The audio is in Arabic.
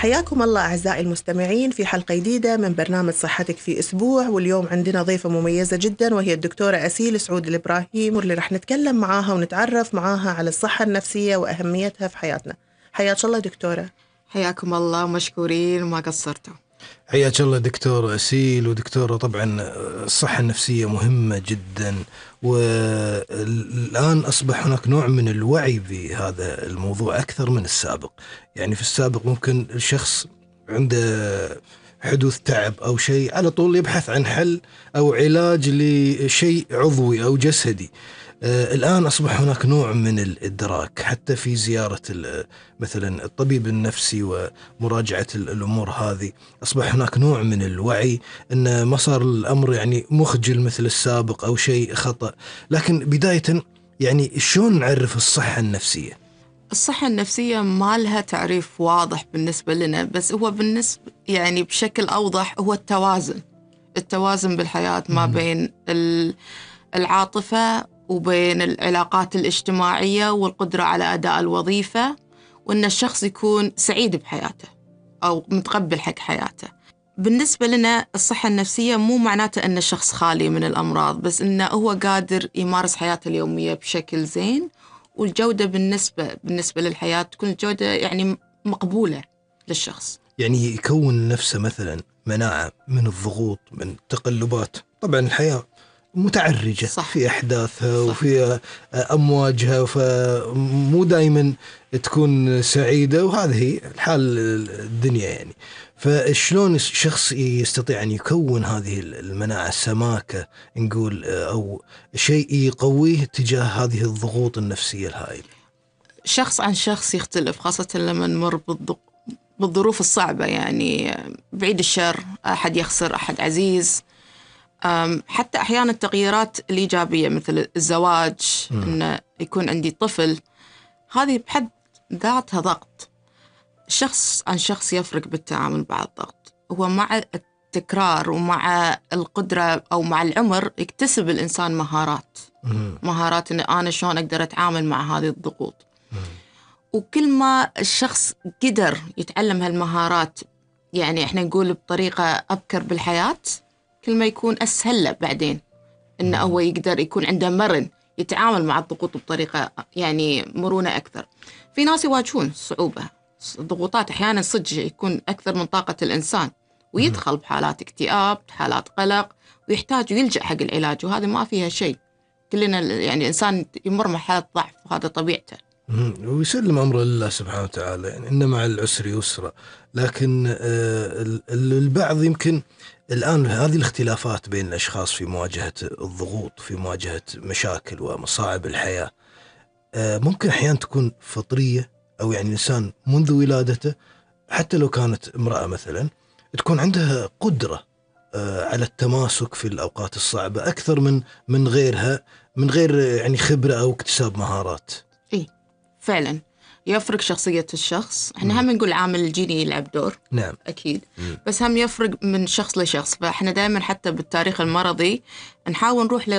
حياكم الله أعزائي المستمعين في حلقة جديدة من برنامج صحتك في أسبوع. واليوم عندنا ضيفة مميزة جدا وهي الدكتورة أسيل سعود الإبراهيم، واللي رح نتكلم معاها ونتعرف معاها على الصحة النفسية وأهميتها في حياتنا. حياك الله دكتورة. حياكم الله ومشكورين وما قصرتوا. حياك الله دكتورة أسيل. ودكتورة طبعا الصحة النفسية مهمة جدا، والآن أصبح هناك نوع من الوعي بهذا الموضوع أكثر من السابق. يعني في السابق ممكن الشخص عنده حدوث تعب أو شيء على طول يبحث عن حل أو علاج لشيء عضوي أو جسدي. الآن أصبح هناك نوع من الإدراك حتى في زيارة مثلا الطبيب النفسي ومراجعة الأمور هذه. أصبح هناك نوع من الوعي أن ما صار الأمر يعني مخجل مثل السابق أو شيء خطأ. لكن بداية يعني شلون نعرف الصحة النفسية؟ الصحة النفسية ما لها تعريف واضح بالنسبة لنا، بس هو بالنسبة يعني بشكل أوضح هو التوازن بالحياة ما بين العاطفة وبين العلاقات الاجتماعية والقدرة على أداء الوظيفة، وأن الشخص يكون سعيد بحياته أو متقبل حق حياته. بالنسبة لنا الصحة النفسية مو معناته أن الشخص خالي من الأمراض، بس أنه هو قادر يمارس حياته اليومية بشكل زين، والجودة بالنسبة للحياة تكون الجودة يعني مقبولة للشخص. يعني يكون نفسه مثلا مناعة من الضغوط، من التقلبات. طبعا الحياة متعرجة صح. في أحداثها صح. وفي أمواجها، فمو دائما تكون سعيدة، وهذه الحال الدنيا يعني. فشلون الشخص يستطيع أن يكون هذه المناعة السماكة نقول، أو شيء يقويه تجاه هذه الضغوط النفسية الهائلة؟ شخص عن شخص يختلف، خاصة لما نمر بالظروف الصعبة. يعني بعيد الشر، أحد يخسر أحد عزيز، حتى أحيانا التغييرات الإيجابية مثل الزواج، أن يكون عندي طفل، هذه بحد ذاتها ضغط. شخص عن شخص يفرق بالتعامل مع الضغط. هو مع التكرار ومع القدرة أو مع العمر يكتسب الإنسان مهارات أن أنا شلون أقدر أتعامل مع هذه الضغوط. وكل ما الشخص قدر يتعلم هالمهارات، يعني إحنا نقول بطريقة أبكر بالحياة، كل ما يكون أسهل له بعدين إنه هو يقدر يكون عنده مرن يتعامل مع الضغوط بطريقة يعني مرونة أكثر. في ناس يواجهون صعوبة، الضغوطات أحيانا صدق يكون أكثر من طاقة الإنسان، ويدخل بحالات اكتئاب، حالات قلق، ويحتاج يلجأ حق العلاج، وهذا ما فيها شيء. كلنا يعني إنسان يمر مرحلة ضعف، وهذا طبيعته. ويسلم أمره لله سبحانه وتعالى، يعني إن مع العسر يسرا. لكن البعض يمكن الآن هذه الاختلافات بين الأشخاص في مواجهة الضغوط، في مواجهة مشاكل ومصاعب الحياة، ممكن أحيانا تكون فطرية، أو يعني الإنسان منذ ولادته حتى لو كانت امرأة مثلا تكون عندها قدرة على التماسك في الأوقات الصعبة أكثر من غيرها، من غير يعني خبرة أو اكتساب مهارات. إيه فعلا يفرق شخصية الشخص. احنا هم نقول عامل الجيني يلعب دور، نعم أكيد، بس هم يفرق من شخص لشخص. فاحنا دائما حتى بالتاريخ المرضي نحاول نروح